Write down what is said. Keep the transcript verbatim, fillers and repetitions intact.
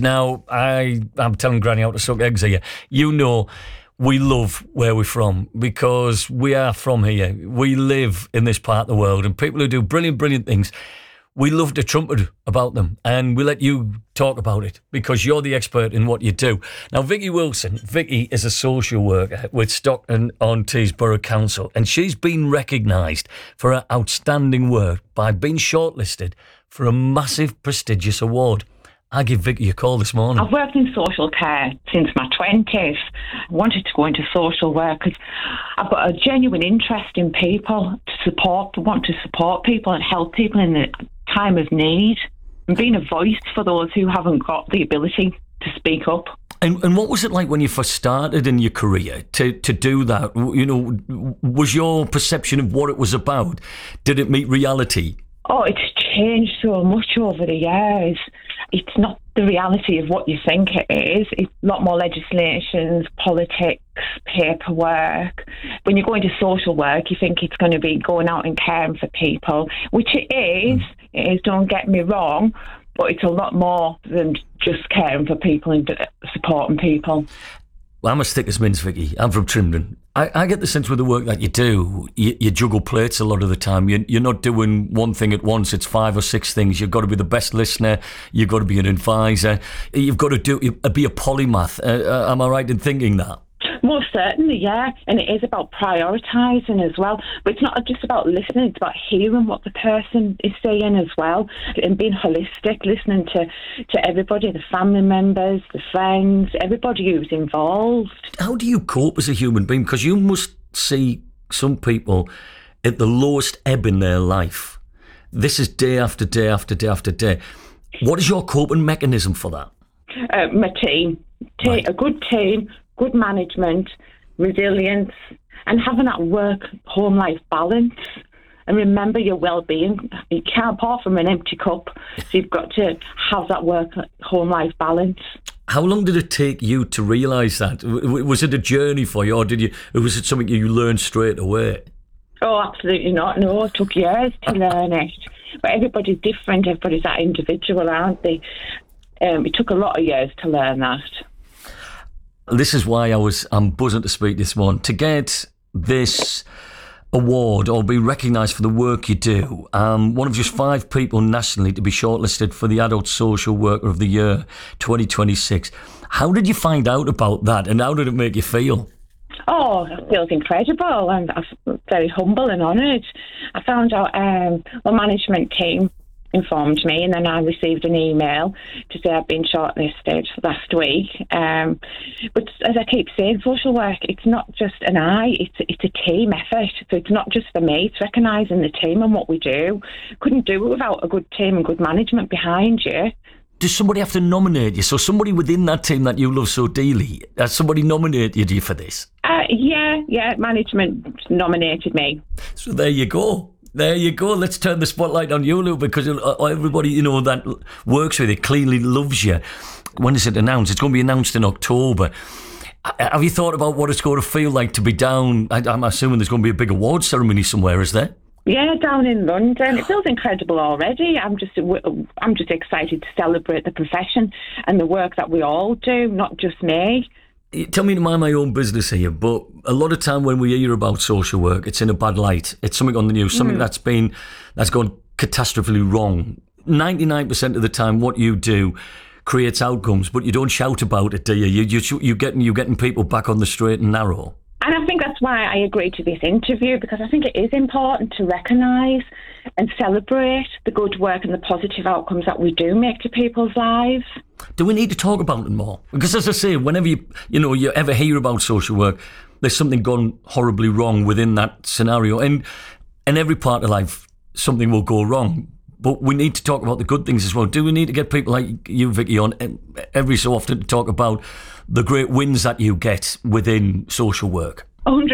Now, I, I'm telling Granny how to suck eggs here. You know, we love where we're from because we are from here. We live in this part of the world, and people who do brilliant, brilliant things, we love to trumpet about them, and we let you talk about it because you're the expert in what you do. Now, Vicky Wilson, Vicky is a social worker with Stockton-on-Tees Borough Council, and she's been recognised for her outstanding work by being shortlisted for a massive, prestigious award. I give Vicky a call this morning. I've worked in social care since my twenties. I wanted to go into social work because I've got a genuine interest in people, to support, want to support people and help people in the time of need, and being a voice for those who haven't got the ability to speak up. And, and what was it like when you first started in your career to, to do that? You know, was your perception of what it was about, did it meet reality? Oh, it's changed so much over the years. It's not the reality of what you think it is. It's a lot more legislations, politics, paperwork. When you go into social work, you think it's going to be going out and caring for people, which it is. Mm. It is, don't get me wrong, but it's a lot more than just caring for people and supporting people. Well, I'm a stick as mince, Vicky. I'm from Trimdon. I, I get the sense with the work that you do, you, you juggle plates a lot of the time. You, you're not doing one thing at once. It's five or six things. You've got to be the best listener. You've got to be an advisor. You've got to do be a polymath. Uh, uh, am I right in thinking that? Most certainly, yeah. And it is about prioritising as well. But it's not just about listening, it's about hearing what the person is saying as well, and being holistic, listening to, to everybody, the family members, the friends, everybody who's involved. How do you cope as a human being? Because you must see some people at the lowest ebb in their life. This is day after day after day after day. What is your coping mechanism for that? Uh, my team. T- right. A good team, good management, resilience, and having that work-home life balance. And remember your well-being. You can't pour from an empty cup, so you've got to have that work-home life balance. How long did it take you to realise that? Was it a journey for you, or did you? Or was it something you learned straight away? Oh, absolutely not. No, it took years to learn it. But everybody's different. Everybody's that individual, aren't they? Um, it took a lot of years to learn that. This is why I was I'm buzzing to speak this morning. To get this award or be recognised for the work you do, um, one of just five people nationally to be shortlisted for the Adult Social Worker of the Year twenty twenty-six. How did you find out about that, and how did it make you feel? Oh, it feels incredible. I'm, I'm very humble and honoured. I found out um, my management team informed me, and then I received an email to say I've been shortlisted last week. Um, but as I keep saying, social work, it's not just an I, it's, it's a team effort. So it's not just for me, it's recognising the team and what we do. Couldn't do it without a good team and good management behind you. Does somebody have to nominate you? So somebody within that team that you love so dearly, has somebody nominated you for this? Uh, yeah, yeah, management nominated me. So there you go. There you go. Let's turn the spotlight on you, Lou, because everybody, you know, that works with you clearly loves you. When is it announced? It's going to be announced in October. Have you thought about what it's going to feel like to be down? I'm assuming there's going to be a big award ceremony somewhere, is there? Yeah, down in London. It feels incredible already. I'm just, I'm just excited to celebrate the profession and the work that we all do, not just me. Tell me to mind my own business here, but a lot of time when we hear about social work, it's in a bad light. It's something on the news, something mm. that's been that's gone catastrophically wrong. ninety-nine percent of the time, what you do creates outcomes, but you don't shout about it, do you? You you you getting you getting people back on the straight and narrow. And I think that's why I agreed to this interview, because I think it is important to recognise and celebrate the good work and the positive outcomes that we do make to people's lives. Do we need to talk about it more? Because as I say, whenever you you know you ever hear about social work, there's something gone horribly wrong within that scenario. And in every part of life, something will go wrong. But we need to talk about the good things as well. Do we need to get people like you, Vicky, on every so often to talk about the great wins that you get within social work? one hundred